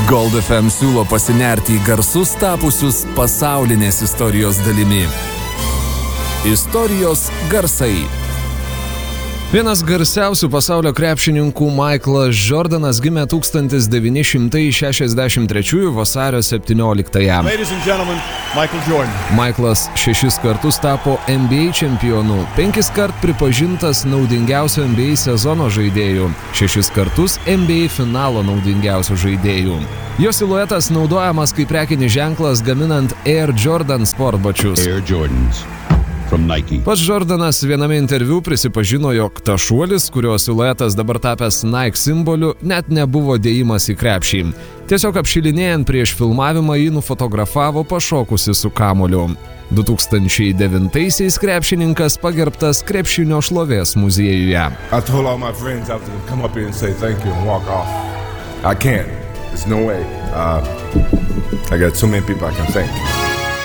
Gold FM siūlo pasinerti į garsus tapusius pasaulinės istorijos dalimi. Istorijos garsai. Vienas garsiausių pasaulio krepšininkų Michaelas Jordanas gimė 1963 vasario 17-ąją. Michaelas 6 kartus tapo NBA čempionu, 5 kart pripažintas naudingiausiu NBA sezono žaidėju, 6 kartus NBA finalo naudingiausiu žaidėju. Jo siluetas naudojamas kaip prekinis ženklas gaminant Air Jordan sportbačius. Air Jordans. Pats Jordanas viename interviu prisipažino, jog ta šuolis, kurio siluetas dabar tapęs Nike simboliu, net nebuvo dėjimas į krepšį. Tiesiog apšilinėjant prieš filmavimą jį nufotografavo pašokusi su kamuoliu. 2009-aisiais krepšininkas pagerbtas krepšinio šlovės muziejuje. I told all my friends after to come up here and say thank you and walk off. I can't. There's no way. I got so many people I can thank.